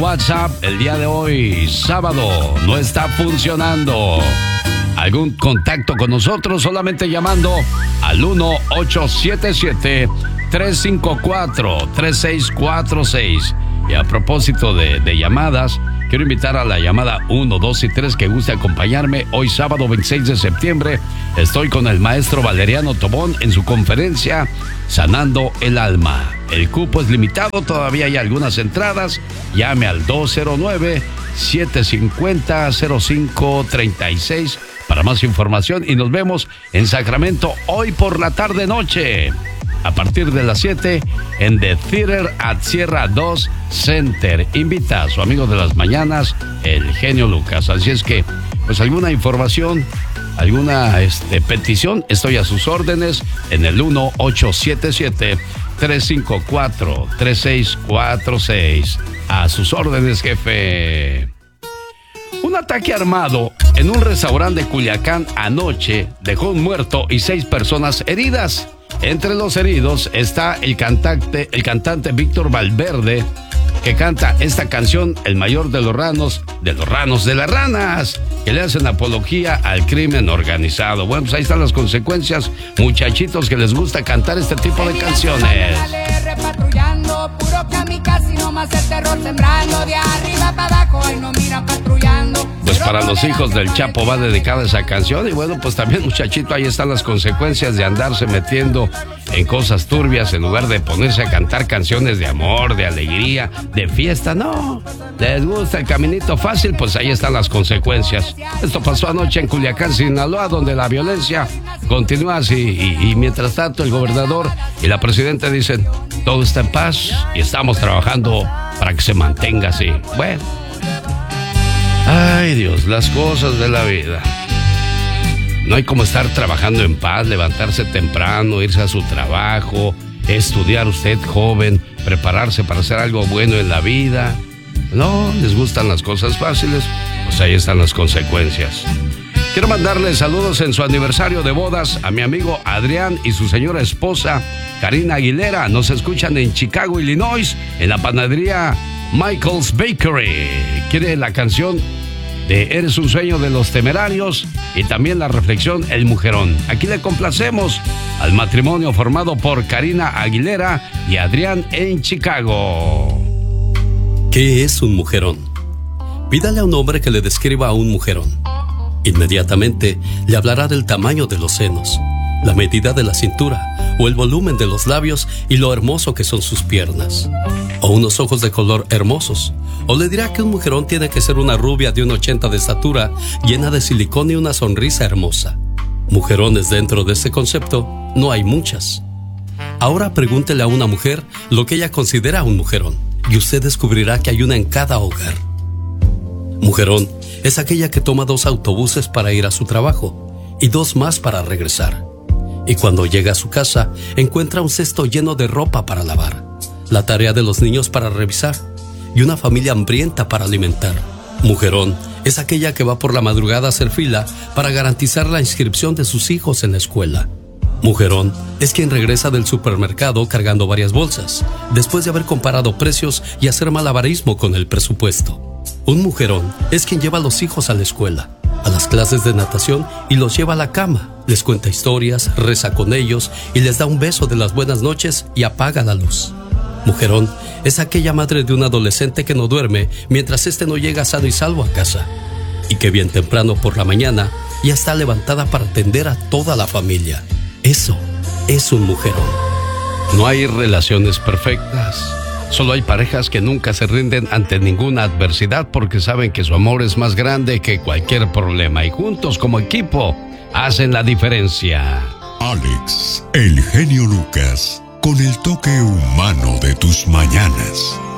WhatsApp el día de hoy, sábado, no está funcionando. ¿Algún contacto con nosotros? Solamente llamando al 1-877-354-3646. Y a propósito de llamadas, quiero invitar a la llamada 1, 2 y 3 que guste acompañarme. Hoy sábado 26 de septiembre estoy con el maestro Valeriano Tobón en su conferencia Sanando el Alma. El cupo es limitado, todavía hay algunas entradas. Llame al 209-750-0536 para más información y nos vemos en Sacramento hoy por la tarde-noche. A partir de las 7 en The Theater at Sierra 2 Center. Invita a su amigo de las mañanas, el genio Lucas. Así es que, pues alguna información, alguna petición, estoy a sus órdenes en el 1-877-354-3646. A sus órdenes, jefe. Un ataque armado en un restaurante de Culiacán anoche dejó un muerto y 6 personas heridas. Entre los heridos está el cantante Víctor Valverde, que canta esta canción, El Mayor de las Ranas, que le hacen apología al crimen organizado. Bueno, pues ahí están las consecuencias, muchachitos que les gusta cantar este tipo de canciones. Pues para los hijos del Chapo va dedicada esa canción. Y bueno, pues también, muchachito, ahí están las consecuencias de andarse metiendo en cosas turbias en lugar de ponerse a cantar canciones de amor, de alegría, de fiesta. No, les gusta el caminito fácil, pues ahí están las consecuencias. Esto pasó anoche en Culiacán, Sinaloa, donde la violencia continúa así. Y mientras tanto, el gobernador y la presidenta dicen, todo está en paz y estamos trabajando para que se mantenga así. Bueno. Ay, Dios, las cosas de la vida. No hay como estar trabajando en paz, levantarse temprano, irse a su trabajo, estudiar usted joven, prepararse para hacer algo bueno en la vida. No, les gustan las cosas fáciles, pues ahí están las consecuencias. Quiero mandarle saludos en su aniversario de bodas a mi amigo Adrián y su señora esposa, Karina Aguilera. Nos escuchan en Chicago, Illinois, en la panadería Michael's Bakery. Quiere la canción de Eres un sueño de los Temerarios y también la reflexión El Mujerón. Aquí le complacemos al matrimonio formado por Karina Aguilera y Adrián en Chicago. ¿Qué es un mujerón? Pídale a un hombre que le describa a un mujerón. Inmediatamente le hablará del tamaño de los senos, la medida de la cintura o el volumen de los labios y lo hermoso que son sus piernas. O unos ojos de color hermosos. O le dirá que un mujerón tiene que ser una rubia de 1,80 de estatura, llena de silicón y una sonrisa hermosa. Mujerones dentro de este concepto no hay muchas. Ahora pregúntele a una mujer lo que ella considera un mujerón y usted descubrirá que hay una en cada hogar. Mujerón es aquella que toma 2 autobuses para ir a su trabajo y 2 más para regresar. Y cuando llega a su casa, encuentra un cesto lleno de ropa para lavar, la tarea de los niños para revisar y una familia hambrienta para alimentar. Mujerón es aquella que va por la madrugada a hacer fila para garantizar la inscripción de sus hijos en la escuela. Mujerón es quien regresa del supermercado cargando varias bolsas, después de haber comparado precios y hacer malabarismo con el presupuesto. Un mujerón es quien lleva a los hijos a la escuela, a las clases de natación y los lleva a la cama, les cuenta historias, reza con ellos y les da un beso de las buenas noches y apaga la luz. Mujerón es aquella madre de un adolescente que no duerme mientras éste no llega sano y salvo a casa y que bien temprano por la mañana ya está levantada para atender a toda la familia. Eso es un mujerón. No hay relaciones perfectas. Solo hay parejas que nunca se rinden ante ninguna adversidad porque saben que su amor es más grande que cualquier problema y juntos como equipo hacen la diferencia. Alex, el genio Lucas, con el toque humano de tus mañanas.